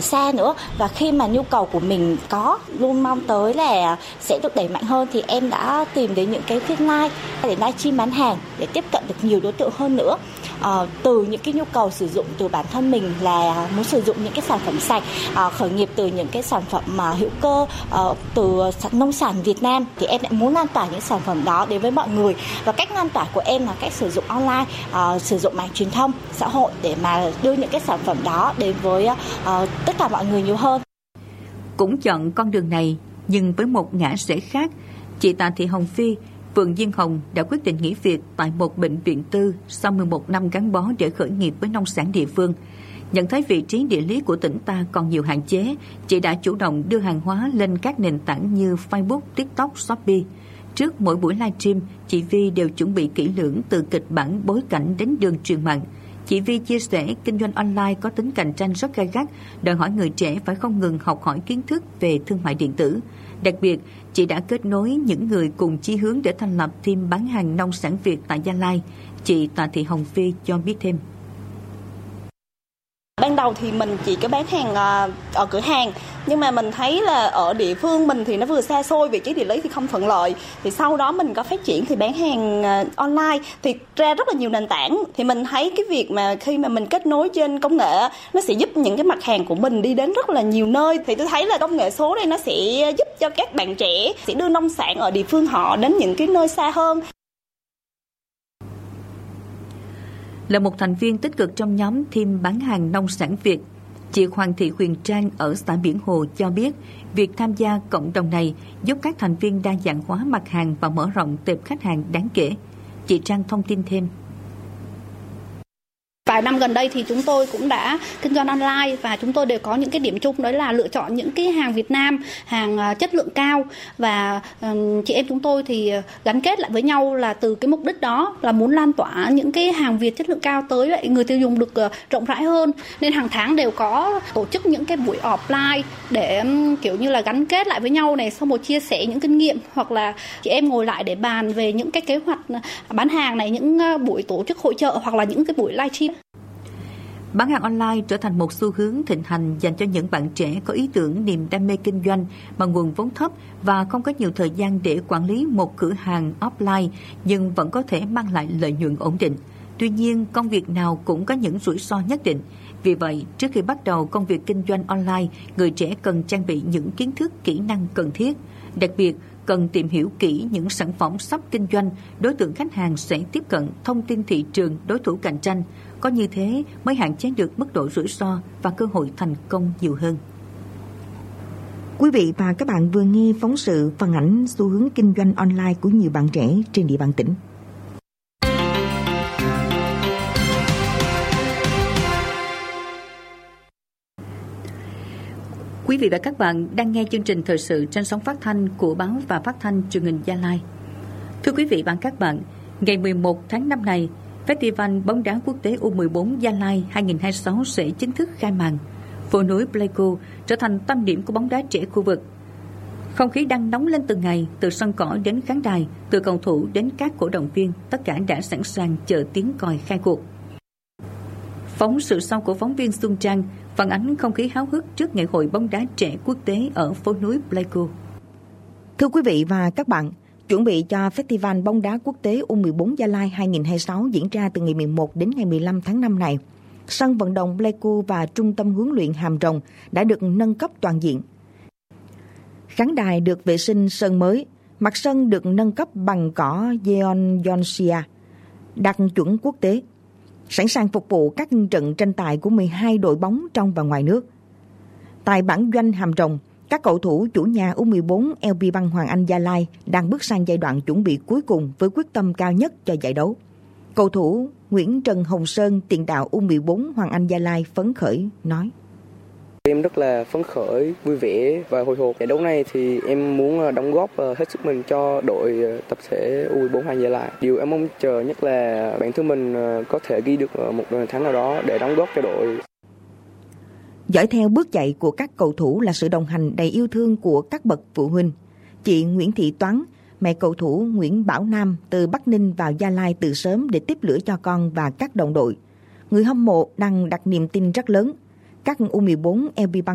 xa nữa. Và khi mà nhu cầu của mình có luôn mong tới là sẽ được đẩy mạnh hơn thì em đã tìm đến những cái phiên live để livestream bán hàng để tiếp cận được nhiều đối tượng hơn nữa. Từ những cái nhu cầu sử dụng từ bản thân mình là muốn sử dụng những cái sản phẩm sạch, khởi nghiệp từ những cái sản phẩm mà hữu cơ, từ nông sản Việt Nam thì em lại muốn lan tỏa những sản phẩm đó đến với mọi người. Và cách lan tỏa của em là cách sử dụng online, sử dụng mạng truyền thông xã hội để mà đưa những cái sản phẩm đó đến với tất cả mọi người nhiều hơn. Cũng chọn con đường này nhưng với một ngã rẽ khác, chị Tạ Thị Hồng Phi, Phường Diên Hồng đã quyết định nghỉ việc tại một bệnh viện tư sau 11 năm gắn bó để khởi nghiệp với nông sản địa phương. Nhận thấy vị trí địa lý của tỉnh ta còn nhiều hạn chế, chị đã chủ động đưa hàng hóa lên các nền tảng như Facebook, TikTok, Shopee. Trước mỗi buổi livestream, chị Vi đều chuẩn bị kỹ lưỡng từ kịch bản bối cảnh đến đường truyền mạng. Chị Vi chia sẻ kinh doanh online có tính cạnh tranh rất gay gắt, đòi hỏi người trẻ phải không ngừng học hỏi kiến thức về thương mại điện tử. Đặc biệt, chị đã kết nối những người cùng chí hướng để thành lập team bán hàng nông sản Việt tại Gia Lai. Chị Tạ Thị Hồng Phi cho biết thêm. Ban đầu thì mình chỉ có bán hàng ở cửa hàng, nhưng mà mình thấy là ở địa phương mình thì nó vừa xa xôi, vị trí địa lý thì không thuận lợi. Thì sau đó mình có phát triển thì bán hàng online thì ra rất là nhiều nền tảng. Thì mình thấy cái việc mà khi mà mình kết nối trên công nghệ nó sẽ giúp những cái mặt hàng của mình đi đến rất là nhiều nơi. Thì tôi thấy là công nghệ số này nó sẽ giúp cho các bạn trẻ sẽ đưa nông sản ở địa phương họ đến những cái nơi xa hơn. Là một thành viên tích cực trong nhóm team bán hàng nông sản Việt, chị Hoàng Thị Huyền Trang ở xã Biển Hồ cho biết việc tham gia cộng đồng này giúp các thành viên đa dạng hóa mặt hàng và mở rộng tệp khách hàng đáng kể. Chị Trang thông tin thêm. Vài năm gần đây thì chúng tôi cũng đã kinh doanh online và chúng tôi đều có những cái điểm chung, đó là lựa chọn những cái hàng Việt Nam, hàng chất lượng cao, và chị em chúng tôi thì gắn kết lại với nhau là từ cái mục đích đó là muốn lan tỏa những cái hàng Việt chất lượng cao tới lại người tiêu dùng được rộng rãi hơn. Nên hàng tháng đều có tổ chức những cái buổi offline để kiểu như là gắn kết lại với nhau này, xong rồi chia sẻ những kinh nghiệm, hoặc là chị em ngồi lại để bàn về những cái kế hoạch bán hàng này, những buổi tổ chức hội chợ hoặc là những cái buổi livestream. Bán hàng online trở thành một xu hướng thịnh hành dành cho những bạn trẻ có ý tưởng, niềm đam mê kinh doanh mà nguồn vốn thấp và không có nhiều thời gian để quản lý một cửa hàng offline, nhưng vẫn có thể mang lại lợi nhuận ổn định. Tuy nhiên, công việc nào cũng có những rủi ro nhất định. Vì vậy, trước khi bắt đầu công việc kinh doanh online, người trẻ cần trang bị những kiến thức, kỹ năng cần thiết. Đặc biệt, cần tìm hiểu kỹ những sản phẩm sắp kinh doanh, đối tượng khách hàng sẽ tiếp cận, thông tin thị trường, đối thủ cạnh tranh. Có như thế mới hạn chế được mức độ rủi ro và cơ hội thành công nhiều hơn. Quý vị và các bạn vừa nghe phóng sự phản ánh xu hướng kinh doanh online của nhiều bạn trẻ trên địa bàn tỉnh. Quý vị và các bạn đang nghe chương trình thời sự trên sóng phát thanh của Báo và Phát thanh Truyền hình Gia Lai. Thưa quý vị và các bạn, ngày 11 tháng 5 này, Festival bóng đá quốc tế U14 Gia Lai 2026 sẽ chính thức khai mạc. Phố núi Pleiku trở thành tâm điểm của bóng đá trẻ khu vực. Không khí đang nóng lên từng ngày, từ sân cỏ đến khán đài, từ cầu thủ đến các cổ động viên, tất cả đã sẵn sàng chờ tiếng còi khai cuộc. Phóng sự sau của phóng viên Xuân Trang phản ánh không khí háo hức trước ngày hội bóng đá trẻ quốc tế ở phố núi Pleiku. Thưa quý vị và các bạn, chuẩn bị cho Festival bóng đá quốc tế U14 Gia Lai 2026 diễn ra từ ngày 11 đến ngày 15 tháng 5 này, sân vận động Pleiku và trung tâm huấn luyện Hàm Rồng đã được nâng cấp toàn diện. Khán đài được vệ sinh sơn mới, mặt sân được nâng cấp bằng cỏ Georgia, đạt chuẩn quốc tế, sẵn sàng phục vụ các trận tranh tài của 12 đội bóng trong và ngoài nước. Tại bản doanh Hàm Rồng, các cầu thủ chủ nhà U14 LB Băng Hoàng Anh Gia Lai đang bước sang giai đoạn chuẩn bị cuối cùng với quyết tâm cao nhất cho giải đấu. Cầu thủ Nguyễn Trần Hồng Sơn, tiền đạo U14 Hoàng Anh Gia Lai phấn khởi nói: Em rất là phấn khởi, vui vẻ và hồi hộp. Giải đấu này thì em muốn đóng góp hết sức mình cho đội tập thể U14 Hoàng Anh Gia Lai. Điều em mong chờ nhất là bản thân mình có thể ghi được một thắng nào đó để đóng góp cho đội. Dõi theo bước chạy của các cầu thủ là sự đồng hành đầy yêu thương của các bậc phụ huynh. Chị Nguyễn Thị Toán, mẹ cầu thủ Nguyễn Bảo Nam từ Bắc Ninh vào Gia Lai từ sớm để tiếp lửa cho con và các đồng đội. Người hâm mộ đang đặt niềm tin rất lớn. Các U14 LB Băng